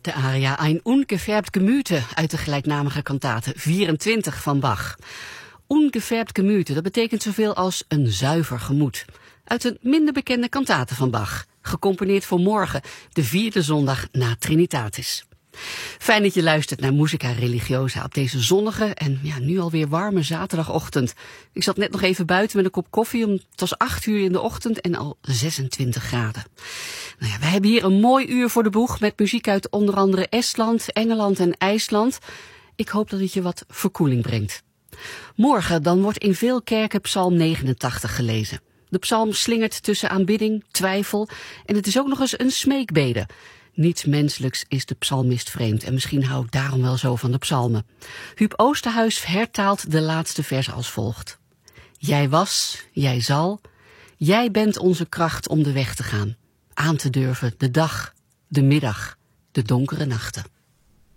De aria Ein ungefärbt Gemüte uit de gelijknamige kantate 24 van Bach. Ungefärbt Gemüte, dat betekent zoveel als een zuiver gemoed. Uit een minder bekende kantate van Bach, gecomponeerd voor morgen, de 4e zondag na Trinitatis. Fijn dat je luistert naar Musica Religiosa op deze zonnige en nu alweer warme zaterdagochtend. Ik zat net nog even buiten met een kop koffie, het was 8 uur in de ochtend en al 26 graden. We hebben hier een mooi uur voor de boeg met muziek uit onder andere Estland, Engeland en IJsland. Ik hoop dat het je wat verkoeling brengt. Morgen dan wordt in veel kerken Psalm 89 gelezen. De psalm slingert tussen aanbidding, twijfel en het is ook nog eens een smeekbede. Niets menselijks is de psalmist vreemd en misschien hou ik daarom wel zo van de psalmen. Huub Oosterhuis hertaalt de laatste verse als volgt. Jij was, jij zal, jij bent onze kracht om de weg te gaan. Aan te durven de dag, de middag, de donkere nachten.